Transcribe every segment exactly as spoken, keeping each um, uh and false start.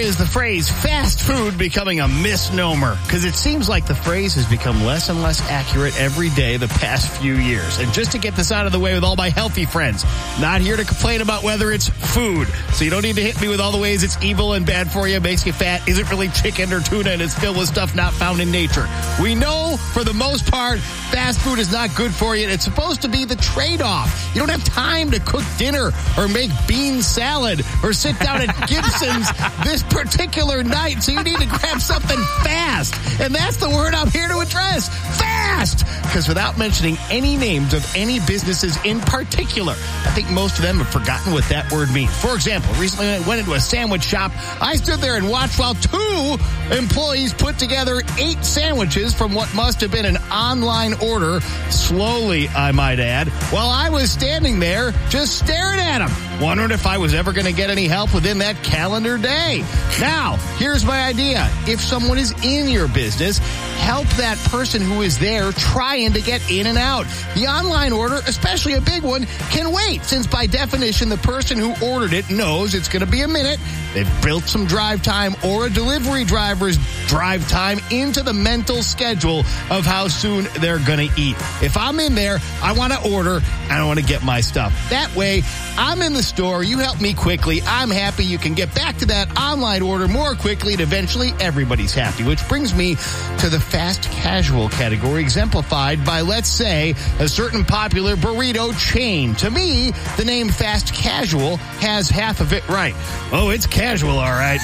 is the phrase fast food becoming a misnomer? Because it seems like the phrase has become less and less accurate every day the past few years. And just to get this out of the way with all my healthy friends, not here to complain about whether it's food. So you don't need to hit me with all the ways it's evil and bad for you, makes you fat, isn't really chicken or tuna, and it's filled with stuff not found in nature. We know, for the most part, fast food is not good for you, and it's supposed to be the trade-off. You don't have time to cook dinner or make bean salad or sit down at Gibson's this particular night, so you need to grab something fast. And that's the word I'm here to address. Fast! Because without mentioning any names of any businesses in particular, I think most of them have forgotten what that word means. For example, recently I went into a sandwich shop. I stood there and watched while two employees put together eight sandwiches from what must have been an online order, slowly, I might add, while I was standing there just staring at them, wondering if I was ever going to get any help within that calendar day. Now, here's my idea. If someone is in your business, help that person who is there trying to get in and out. The online order, especially a big one, can wait, since by definition, the person who ordered it knows it's going to be a minute. They've built some drive time or a delivery driver's drive time into the mental schedule of how soon they're going to eat. If I'm in there, I want to order, and I want to get my stuff. That way, I'm in the store, you help me quickly, I'm happy, you can get back to that online order more quickly, and eventually everybody's happy. Which brings me to the fast casual category, exemplified by, let's say, a certain popular burrito chain. To me, the name fast casual has half of it right. Oh, it's casual, all right.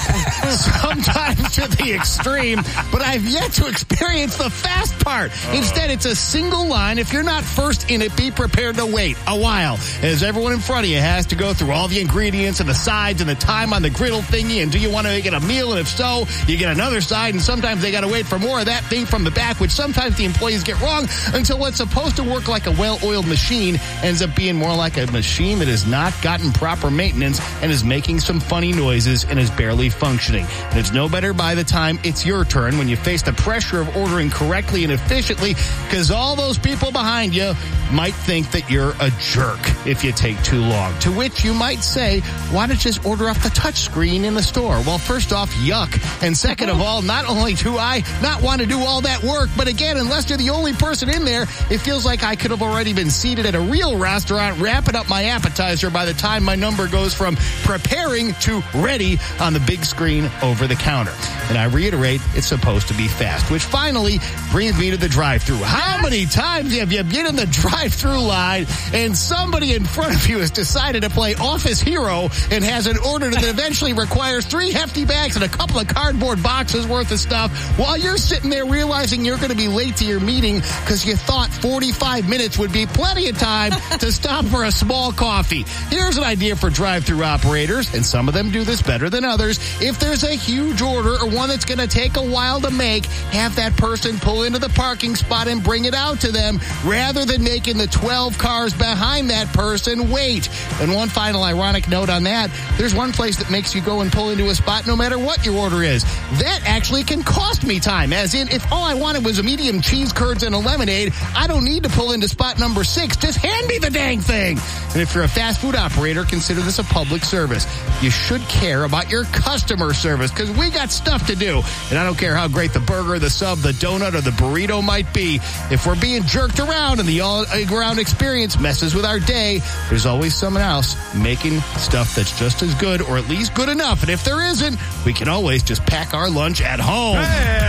Sometimes to the extreme, but I've yet to experience the fast part. Instead, it's a single line. If you're not first in it, be prepared to wait a while, as everyone in front of you has to go through all the ingredients and the sides and the time on the griddle thingy, and do you want to get a meal, and if so, you get another side, and sometimes they got to wait for more of that thing from the back, which sometimes the employees get wrong, until what's supposed to work like a well-oiled machine ends up being more like a machine that has not gotten proper maintenance and is making some funny noises and is barely functioning. And it's no better by the time it's your turn, when you face the pressure of ordering correctly and efficiently, because all those people behind you might think that you're a jerk if you take too long. To which you might say, why don't you just order off the touch screen in the store? Well, first off, yuck. And second of all, not only do I not want to do all that work, but again, unless you're the only person in there, it feels like I could have already been seated at a real restaurant wrapping up my appetizer by the time my number goes from preparing to ready on the big screen over the counter. And I reiterate, it's supposed to be fast, which finally brings me to the drive-thru. How many times have you been in the drive-thru line and somebody in front of you has decided to play Office Hero and has an order that eventually requires three hefty bags and a couple of cardboard boxes worth of stuff, while you're sitting there realizing you're going to be late to your meeting because you thought forty-five minutes would be plenty of time to stop for a small coffee? Here's an idea for drive-thru operators, and some of them do this better than others. If there's a huge order or one that's going to take a while to make, have that person pull into the parking spot and bring it out to them, rather than making the twelve cars behind that person wait. And one final ironic note on that, there's one place that makes you go and pull into a spot no matter what your order is. That actually can cost me time, as in, if all I wanted was a medium cheese curds and a lemonade, I don't need to pull into spot number six. Just hand me the dang thing. And if you're a fast food operator, consider this a public service. You should care about your customer service, because we got stuff to do. And I don't care how great the burger, the sub, the donut, or the burrito might be. If we're being jerked around and the all-around experience messes with our day, there's always someone else making stuff that's just as good, or at least good enough. And if there isn't, we can always just pack our lunch at home. Hey.